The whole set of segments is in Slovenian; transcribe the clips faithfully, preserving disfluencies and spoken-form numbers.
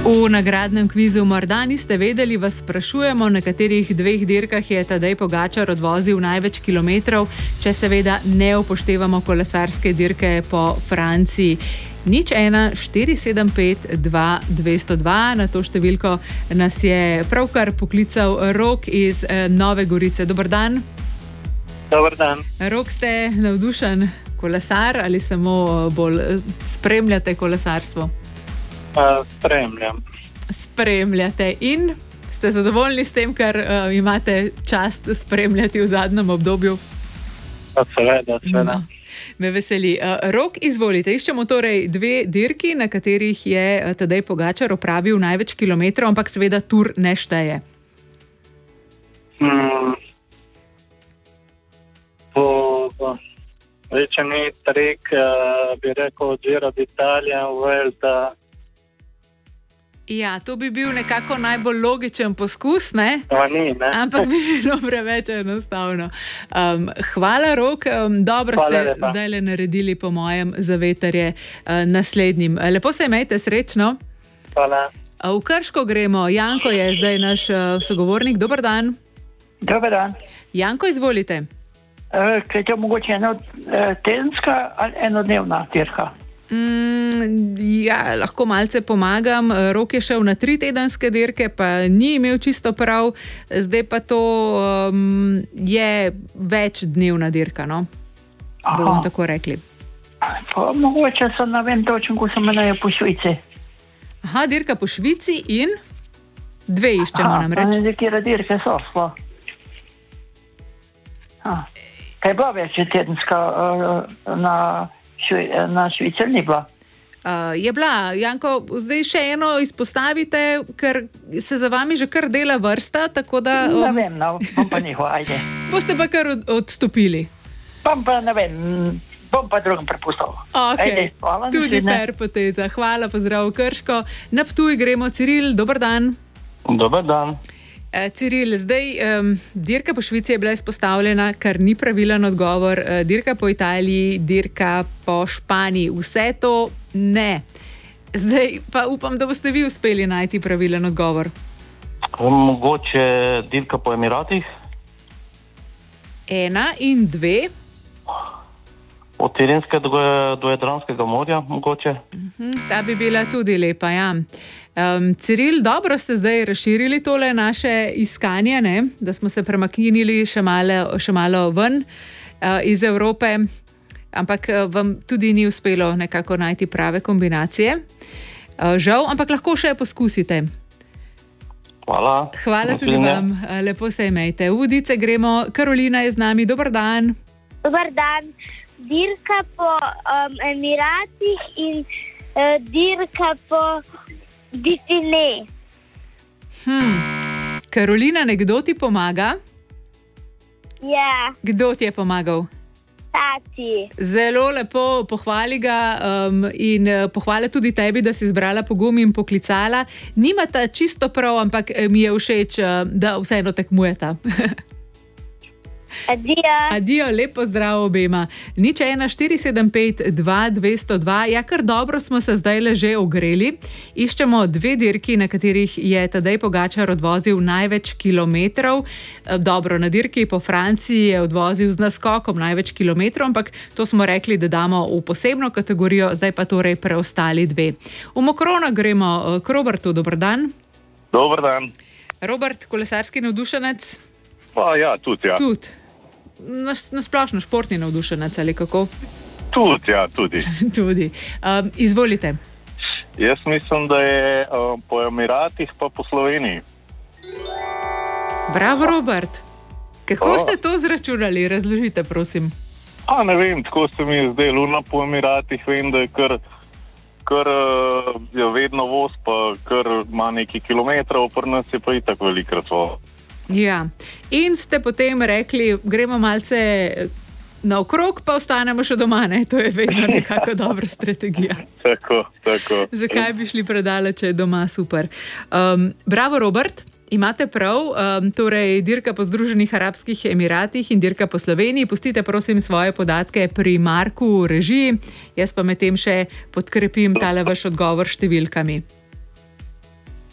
V nagradnem kvizu Morda niste vedeli, vas sprašujemo, na katerih dveh dirkah je Tadej Pogačar odvozil največ kilometrov, če seveda ne upoštevamo kolesarske dirke po Franciji. Nič ena, štiri sedem pet, dva dvesto dva, na to številko nas je pravkar poklical Rok iz Nove Gorice. Dober dan. Dober dan. Rok, ste navdušen kolesar ali samo bolj spremljate kolesarstvo? Uh, spremljam. Spremljate in ste zadovoljni s tem, kar uh, imate čast spremljati v zadnjem obdobju? Pa seveda, seveda. No, me veseli. Uh, Rok, izvolite. Iščemo torej dve dirki, na katerih je Tadej Pogačar opravil največ kilometrov, ampak seveda Tour ne šteje. Hmm. Po, po večini trek uh, bi rekel Giro d'Italia, Vuelta. Ja, to bi bil nekako najbolj logičen poskus, ne? To ni, ne? Ampak bi bilo preveč enostavno. Um, hvala, Rok. Um, dobro Hvala ste lepa. zdajle naredili, po mojem, za veterje uh, naslednjim. Lepo se imejte, srečno. Hvala. Uh, v Krško gremo. Janko je zdaj naš uh, sogovornik. Dober dan. Dober dan. Janko, izvolite. Uh, kaj je mogoče eno uh, tedenska ali enodnevna dirka? Mm, ja, lahko malce pomagam. Rok je šel na tri tedenske dirke, pa ni imel čisto prav. Zdaj pa to um, je večdnevna dirka, no? Bomo tako rekli. Pa, mogoče so na vem točen, ko se imenuje po Švici. Aha, dirka po Švici in dve iščemo namreč. Ne, kjera dirke so sploh. Kaj bo več tedenska uh, na na Švici ni bila? Uh, je bila. Janko, zdaj še eno izpostavite, ker se za vami že kar dela vrsta, tako da... Um, ne vem, no, bom pa njiho, ajde. Boste pa kar od, odstopili. Bom pa, ne vem, bom pa drugim prepustil. Ok, ajde, hvala, tudi fair poteza. Hvala, pozdrav Krško. Na Ptuj gremo. Ciril, dober dan. Dober dan. Uh, Ciril, zdaj um, dirka po Švici je bila izpostavljena, kar ni pravilen odgovor. Uh, dirka po Italiji, dirka po Španiji, vse to ne. Zdaj pa upam, da boste vi uspeli najti pravilen odgovor. Mogoče dirka po Emiratih? Ena in dve. Od Tirenske do, do Jadranskega morja, mogoče? Uh-huh, ta bi bila tudi lepa, ja. Um, Ciril, dobro ste zdaj razširili tole naše iskanje, ne? Da smo se premaknili še malo, še malo ven uh, iz Evrope, ampak uh, vam tudi ni uspelo nekako najti prave kombinacije. Uh, žal, ampak lahko še poskusite. Hvala. Hvala tudi vam, uh, lepo se imejte. V Vodice gremo, Karolina je z nami, dober dan. Dober dan. Dirka po um, Emiratih in uh, dirka po Dauphiné. Hmm. Karolina, nekdo ti pomaga? Ja, Kdo ti je pomagal? tati. Zelo lepo, pohvali ga um, in uh, pohvale tudi tebi, da si izbrala pogum in poklicala. Nimata čisto prav, ampak mi je všeč, uh, da vseeno tekmujeta. Adijo. Adijo, lep pozdrav obema. Nič ena, štiri sedem pet, dva dvesto dva. Ja, kar dobro smo se zdaj le že ogreli. Iščemo dve dirki, na katerih je Tadej Pogačar odvozil največ kilometrov. Dobro, na dirki po Franciji je odvozil z naskokom največ kilometrov, ampak to smo rekli, da damo v posebno kategorijo, zdaj pa torej preostali dve. V Mokrona gremo k Robertu, dober dan. Dober dan. Robert, kolesarski navdušenec? Pa ja, tudi ja. Tudi. Na, na splošno športni navdušenec ali kako? Tudi, ja, tudi. tudi. Um, izvolite. Jaz mislim, da je um, po Emiratih pa po Sloveniji. Bravo, Robert. Kako O. ste to zračunali? Razložite, prosim. A ne vem, tako se mi je zdaj luna po Emiratih, vem, da je kar, kar je vedno voz, pa kar ima nekaj kilometrov, pri nas je pa itak velikrat voz. Ja, in ste potem rekli, gremo malce naokrog, pa ostanemo še doma, ne? To je vedno nekako dobra strategija. Tako, tako. Zakaj bi šli predaleč, če je doma super? Um, bravo, Robert, imate prav, um, torej dirka po Združenih arabskih Emiratih in dirka po Sloveniji. Pustite prosim svoje podatke pri Marku v režiji, jaz pa medtem še podkrepim tale vaš odgovor številkami.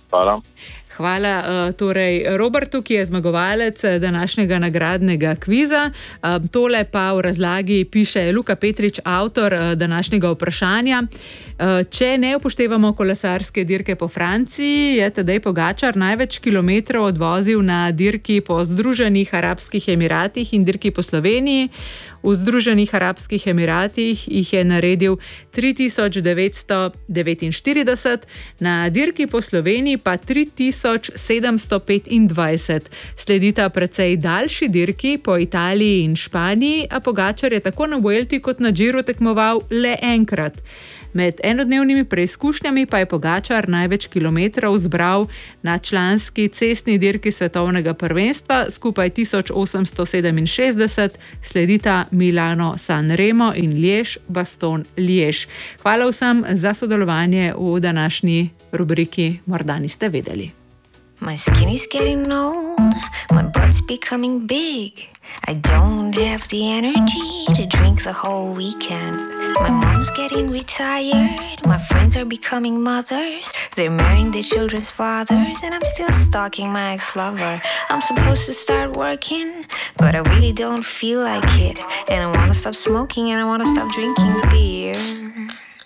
Hvala. Hvala uh, torej Robertu, ki je zmagovalec današnjega nagradnega kviza. Uh, tole pa v razlagi piše Luka Petrič, avtor uh, današnjega vprašanja. Uh, če ne upoštevamo kolesarske dirke po Franciji, je Tadej Pogačar največ kilometrov odvozil na dirki po Združenih arabskih Emiratih in dirki po Sloveniji. V Združenih arabskih Emiratih jih je naredil tri tisoč devetsto devetinštirideset, na dirki po Sloveniji pa tri tisoč sedemsto petindvajset. Sledita precej daljši dirki po Italiji in Španiji, a Pogačar je tako na Vuelti kot na Giru tekmoval le enkrat. Med enodnevnimi preizkušnjami pa je Pogačar največ kilometrov zbral na članski cestni dirki svetovnega prvenstva, skupaj tisoč osemsto sedeminšestdeset, sledita Milano-San Remo in Liež-Bastogne-Liež. Hvala vsem za sodelovanje v današnji rubriki Morda niste vedeli. My skin is getting old, my butt's becoming big. I don't have the energy to drink the whole weekend. My mom's getting retired, my friends are becoming mothers. They're marrying their children's fathers, and I'm still stalking my ex-lover. I'm supposed to start working, but I really don't feel like it. And I wanna stop smoking and I wanna stop drinking beer.